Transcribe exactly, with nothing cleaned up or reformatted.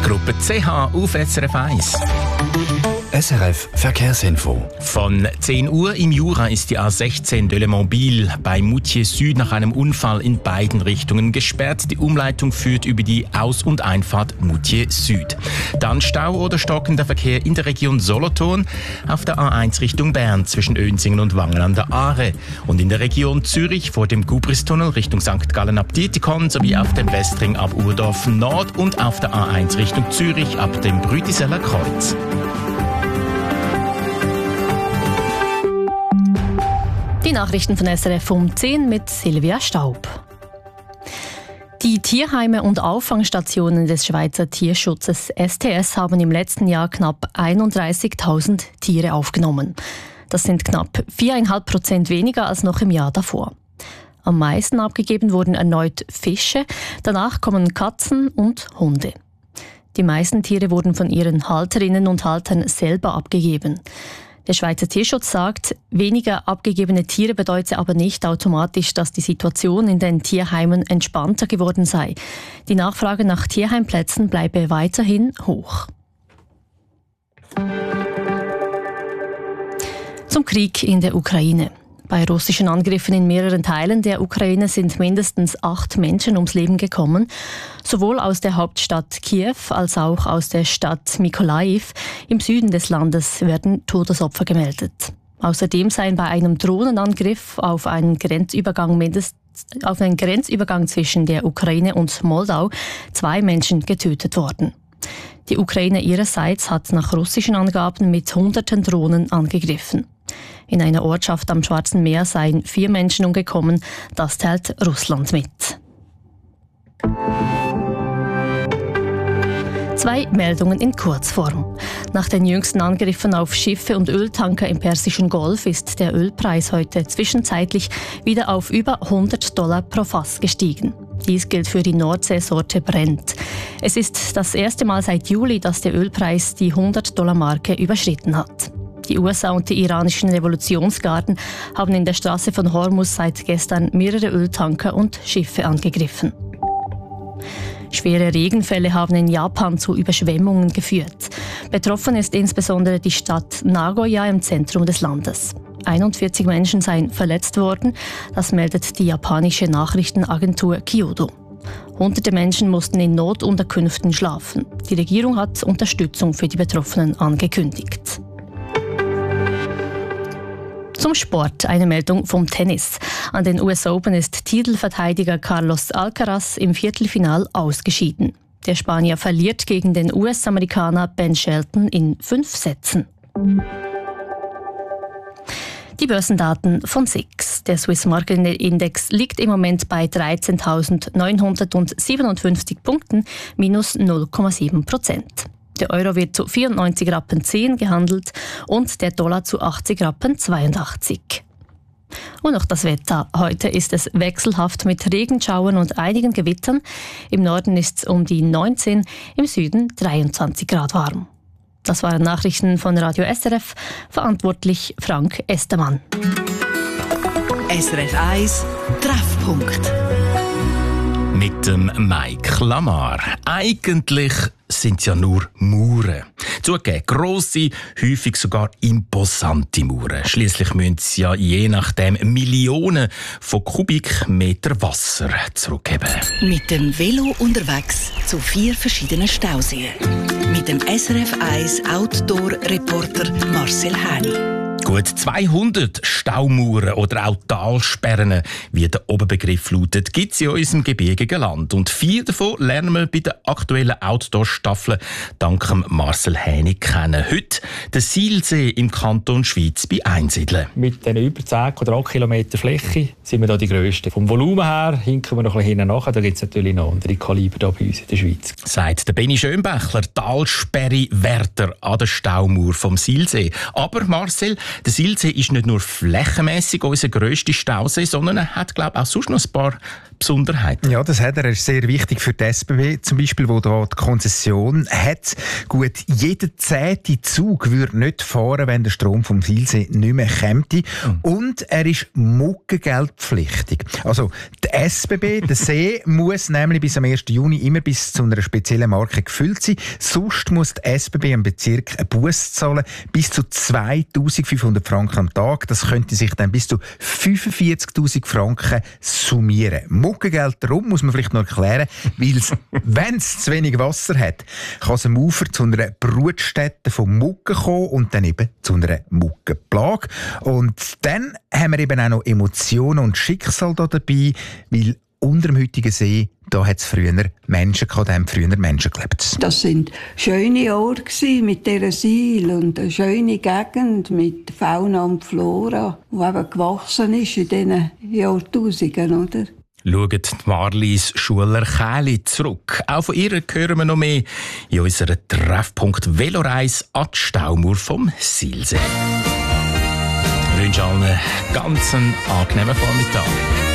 Gruppe C H auf S R F eins. S R F Verkehrsinfo. Von zehn Uhr im Jura ist die A sechzehn de Le Mans-Biel bei Moutier Süd nach einem Unfall in beiden Richtungen gesperrt. Die Umleitung führt über die Aus- und Einfahrt Moutier Süd. Dann Stau oder stockender Verkehr in der Region Solothurn auf der A eins Richtung Bern zwischen Önsingen und Wangen an der Aare. Und in der Region Zürich vor dem Gubristunnel Richtung Sankt Gallen ab Dietikon sowie auf dem Westring ab Urdorf Nord und auf der A eins Richtung Zürich ab dem Brütiseller Kreuz. Die Nachrichten von S R F um zehn mit Silvia Staub. Die Tierheime und Auffangstationen des Schweizer Tierschutzes S T S haben im letzten Jahr knapp einunddreißigtausend Tiere aufgenommen. Das sind knapp vier Komma fünf Prozent weniger als noch im Jahr davor. Am meisten abgegeben wurden erneut Fische, danach kommen Katzen und Hunde. Die meisten Tiere wurden von ihren Halterinnen und Haltern selber abgegeben. Der Schweizer Tierschutz sagt, weniger abgegebene Tiere bedeutet aber nicht automatisch, dass die Situation in den Tierheimen entspannter geworden sei. Die Nachfrage nach Tierheimplätzen bleibe weiterhin hoch. Zum Krieg in der Ukraine. Bei russischen Angriffen in mehreren Teilen der Ukraine sind mindestens acht Menschen ums Leben gekommen. Sowohl aus der Hauptstadt Kiew als auch aus der Stadt Mykolaiv im Süden des Landes werden Todesopfer gemeldet. Außerdem seien bei einem Drohnenangriff auf einen Grenzübergang mindestens auf einen Grenzübergang zwischen der Ukraine und Moldau zwei Menschen getötet worden. Die Ukraine ihrerseits hat nach russischen Angaben mit hunderten Drohnen angegriffen. In einer Ortschaft am Schwarzen Meer seien vier Menschen umgekommen. Das teilt Russland mit. Zwei Meldungen in Kurzform. Nach den jüngsten Angriffen auf Schiffe und Öltanker im Persischen Golf ist der Ölpreis heute zwischenzeitlich wieder auf über hundert Dollar pro Fass gestiegen. Dies gilt für die Nordseesorte Brent. Es ist das erste Mal seit Juli, dass der Ölpreis die hundert Dollar Marke überschritten hat. Die U S A und die iranischen Revolutionsgarden haben in der Straße von Hormuz seit gestern mehrere Öltanker und Schiffe angegriffen. Schwere Regenfälle haben in Japan zu Überschwemmungen geführt. Betroffen ist insbesondere die Stadt Nagoya im Zentrum des Landes. einundvierzig Menschen seien verletzt worden, das meldet die japanische Nachrichtenagentur Kyodo. Hunderte Menschen mussten in Notunterkünften schlafen. Die Regierung hat Unterstützung für die Betroffenen angekündigt. Zum Sport eine Meldung vom Tennis. An den U S Open ist Titelverteidiger Carlos Alcaraz im Viertelfinal ausgeschieden. Der Spanier verliert gegen den U S-Amerikaner Ben Shelton in fünf Sätzen. Die Börsendaten von S I X. Der Swiss Market Index liegt im Moment bei dreizehntausendneunhundertsiebenundfünfzig Punkten, minus null Komma sieben Prozent. Der Euro wird zu vierundneunzig Rappen zehn gehandelt und der Dollar zu achtzig Rappen zweiundachtzig. Und noch das Wetter. Heute ist es wechselhaft mit Regenschauern und einigen Gewittern. Im Norden ist es um die neunzehn, im Süden dreiundzwanzig Grad warm. Das waren Nachrichten von Radio S R F, verantwortlich Frank Estermann. S R F eins Treffpunkt. Mit dem Mike Lamar. Eigentlich sind es ja nur Mauern. Zugegeben, grosse, häufig sogar imposante Mauern. Schliesslich müssen sie ja je nachdem Millionen von Kubikmeter Wasser zurückgeben. Mit dem Velo unterwegs zu vier verschiedenen Stauseen. Mit dem S R F eins Outdoor-Reporter Marcel Häni. Gut zweihundert Staumauern oder auch Talsperren, wie der Oberbegriff lautet, gibt es in unserem gebirgigen Land. Und vier davon lernen wir bei der aktuellen Outdoor-Staffel dank Marcel Häni kennen. Heute der Silsee im Kanton Schwyz bei Einsiedeln. Mit den über zehn Quadratkilometer Fläche sind wir da die Grössten. Vom Volumen her hinken wir noch ein bisschen hinten nach. Da gibt es natürlich noch andere Kaliber da bei uns in der Schweiz. Sagt der Benni Schönbächler, Talsperre-Wärter an der Staumauer vom Silsee. Aber Marcel, der Silsee ist nicht nur flächenmässig unser grösster Stausee, sondern er hat, glaube ich, auch sonst noch ein paar Besonderheiten. Ja, das hat er. Er ist sehr wichtig für die S B B, zum Beispiel, wo da die Konzession hat. Gut, jeder zehnte Zug würde nicht fahren, wenn der Strom vom Silsee nicht mehr käme. Mhm. Und er ist muckengeldpflichtig. Also die S B B, der See, muss nämlich bis am ersten Juni immer bis zu einer speziellen Marke gefüllt sein. Sonst muss die S B B im Bezirk einen Buss zahlen, bis zu zweitausendfünfhundert Franken am Tag. Das könnte sich dann bis zu fünfundvierzigtausend Franken summieren. Muckengeld darum muss man vielleicht noch erklären, weil wenn es zu wenig Wasser hat, kann es am Ufer zu einer Brutstätte von Mucken kommen und dann eben zu einer Muckenplage. Und dann haben wir eben auch noch Emotionen und Schicksal da dabei, weil unter dem heutigen See, da hat es früher Menschen gehabt, da haben früher Menschen gelebt. Das sind schöne Orte mit dieser Seil und eine schöne Gegend mit Fauna und Flora, die eben gewachsen ist in diesen Jahrtausenden, oder? Schaut Marlies Schuler Käli zurück. Auch von ihr hören wir noch mehr in unserer Treffpunkt Veloreise an die Staumauer vom Silsee. Ich wünsche allen einen ganz angenehmen Vormittag.